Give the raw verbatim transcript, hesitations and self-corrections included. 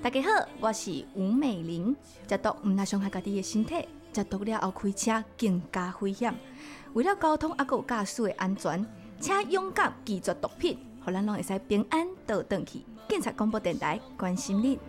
大家好，我是吴美玲。食毒毋但伤害家己的身体，食毒了后开车更加危险。为了交通还有驾驶的安全，请勇敢拒绝毒品，互咱拢会使平安倒转去。警察广播电台关心你。